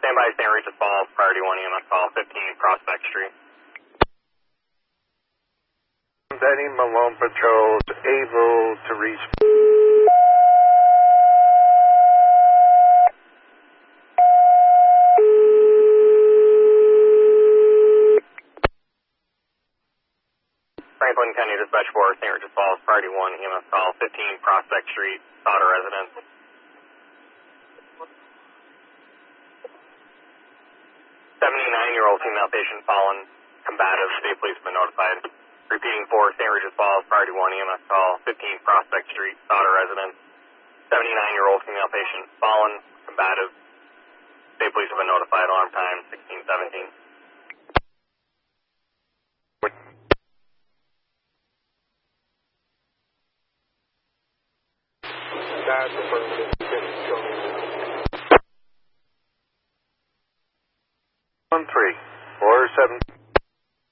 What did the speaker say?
stand by St. Regis Falls, priority 1 EMS call, 15 Prospect Street. Any Malone patrols able to reach. Franklin County Dispatch Force, St. Regis Falls, priority 1 EMS call, 15 Prospect Street, Sauter residence. 79-year-old female patient fallen, combative, state police been notified. Repeating for St. Regis Falls, priority 1 EMS call, 15 Prospect Street, Sauter residence. 79-year-old female patient fallen, combative, state police have been notified. Alarm time 1617. That's affirmative. 1347.